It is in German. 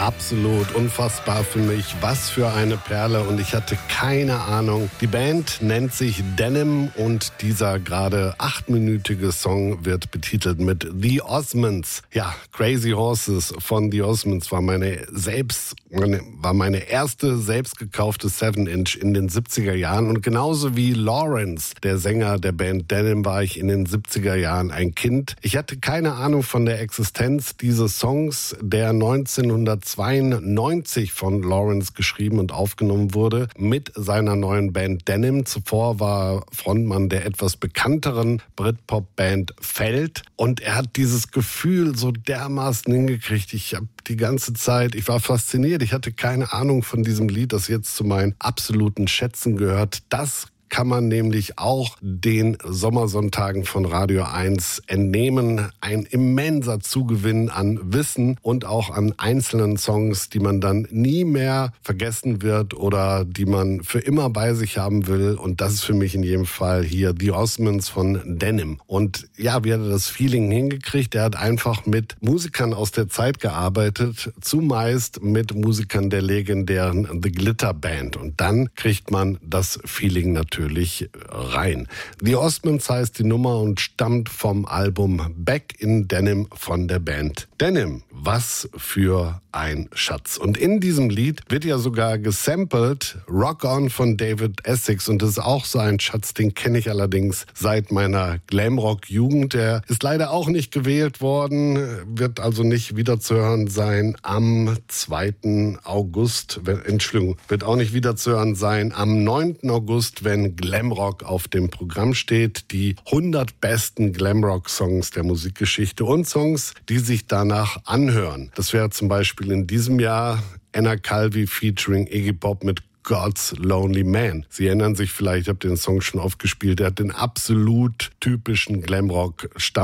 Absolut unfassbar für mich. Was für eine Perle und ich hatte keine Ahnung. Die Band nennt sich Denim und dieser gerade 8-minütige Song wird betitelt mit The Osmonds. Ja, Crazy Horses von The Osmonds war meine erste selbst gekaufte 7-Inch in den 70er Jahren und genauso wie Lawrence, der Sänger der Band Denim, war ich in den 70er Jahren ein Kind. Ich hatte keine Ahnung von der Existenz dieses Songs, der 1992 von Lawrence geschrieben und aufgenommen wurde mit seiner neuen Band Denim. Zuvor war Frontmann der etwas bekannteren Britpop-Band Feld und er hat dieses Gefühl so dermaßen hingekriegt. Ich war fasziniert. Ich hatte keine Ahnung von diesem Lied, das jetzt zu meinen absoluten Schätzen gehört. Das kann man nämlich auch den Sommersonntagen von Radio 1 entnehmen. Ein immenser Zugewinn an Wissen und auch an einzelnen Songs, die man dann nie mehr vergessen wird oder die man für immer bei sich haben will. Und das ist für mich in jedem Fall hier The Osmonds von Denim. Und ja, wie hat er das Feeling hingekriegt? Er hat einfach mit Musikern aus der Zeit gearbeitet, zumeist mit Musikern der legendären The Glitter Band. Und dann kriegt man das Feeling natürlich rein. The Osmonds heißt die Nummer und stammt vom Album Back in Denim von der Band Denim. Was für ein Schatz. Und in diesem Lied wird ja sogar gesampelt Rock On von David Essex und das ist auch so ein Schatz, den kenne ich allerdings seit meiner Glamrock-Jugend. Der ist leider auch nicht gewählt worden, wird also nicht wieder zu hören sein am 2. August, wird auch nicht wieder zu hören sein am 9. August, wenn Glamrock auf dem Programm steht. Die 100 besten Glamrock-Songs der Musikgeschichte und Songs, die sich danach anhören. Das wäre zum Beispiel in diesem Jahr Anna Calvi featuring Iggy Pop mit God's Lonely Man. Sie erinnern sich vielleicht, ich habe den Song schon oft gespielt, der hat den absolut typischen Glamrock-Stamm